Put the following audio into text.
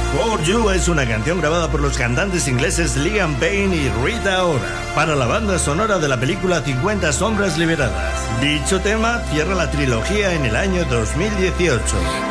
For You es una canción grabada por los cantantes ingleses Liam Payne y Rita Ora para la banda sonora de la película 50 sombras liberadas. Dicho tema cierra la trilogía en el año 2018.